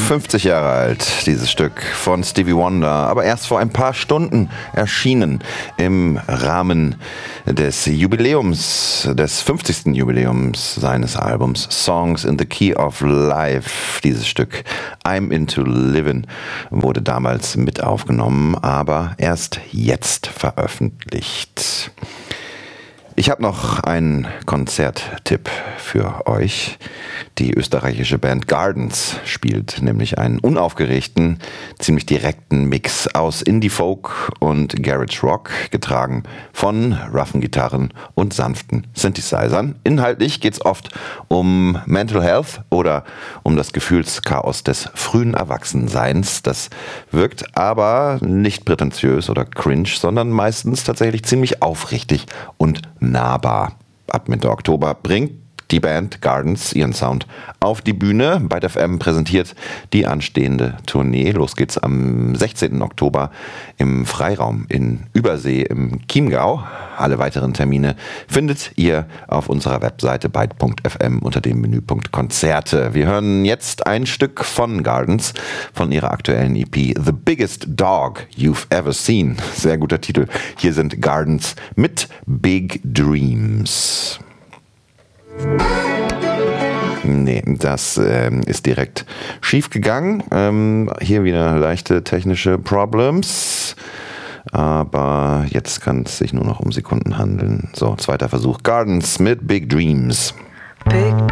50 Jahre alt, dieses Stück von Stevie Wonder, aber erst vor ein paar Stunden erschienen im Rahmen des Jubiläums, des 50. Jubiläums seines Albums Songs in the Key of Life. Dieses Stück I'm Into Livin' wurde damals mit aufgenommen, aber erst jetzt veröffentlicht. Ich habe noch einen Konzerttipp für euch. Die österreichische Band Gardens spielt nämlich einen unaufgeregten, ziemlich direkten Mix aus Indie-Folk und Garage Rock, getragen von roughen Gitarren und sanften Synthesizern. Inhaltlich geht es oft um Mental Health oder um das Gefühlschaos des frühen Erwachsenseins. Das wirkt aber nicht prätentiös oder cringe, sondern meistens tatsächlich ziemlich aufrichtig und nahbar. Ab Mitte Oktober bringt die Band Gardens ihren Sound auf die Bühne. Byte FM präsentiert die anstehende Tournee. Los geht's am 16. Oktober im Freiraum in Übersee im Chiemgau. Alle weiteren Termine findet ihr auf unserer Webseite byte.fm unter dem Menüpunkt Konzerte. Wir hören jetzt ein Stück von Gardens von ihrer aktuellen EP The Biggest Dog You've Ever Seen. Sehr guter Titel. Hier sind Gardens mit Big Dreams. Nee, das ist direkt schief gegangen. Hier wieder leichte technische Problems. Aber jetzt kann es sich nur noch um Sekunden handeln. So, zweiter Versuch. Gardens mit Big Dreams. Big